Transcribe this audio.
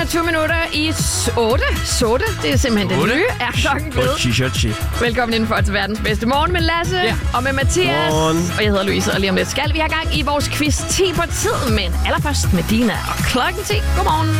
21 minutter i 8. Det er simpelthen 8. Den nye er klokken blevet. Velkommen indenfor til verdens bedste morgen med Lasse og med Mathias. Morgen. Og jeg hedder Louise, og lige om lidt skal vi have gang i vores quiz 10 på tid. Men allerførst med Dina og klokken 10. Godmorgen.